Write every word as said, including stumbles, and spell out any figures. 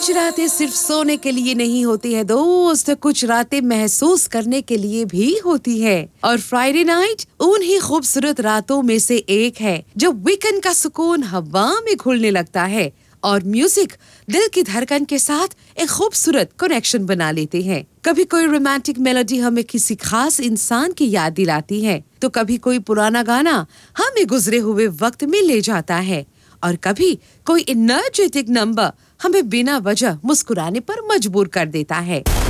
कुछ रातें सिर्फ सोने के लिए नहीं होती है दोस्त, कुछ रातें महसूस करने के लिए भी होती है। और फ्राइडे नाइट उन्हीं खूबसूरत रातों में से एक है जब वीकेंड का सुकून हवा में घुलने लगता है और म्यूजिक दिल की धड़कन के साथ एक खूबसूरत कनेक्शन बना लेते हैं। कभी कोई रोमांटिक मेलोडी हमें किसी खास इंसान की याद दिलाती है, तो कभी कोई पुराना गाना हमें गुजरे हुए वक्त में ले जाता है, और कभी कोई एनर्जेटिक नंबर हमें बिना वजह मुस्कुराने पर मजबूर कर देता है।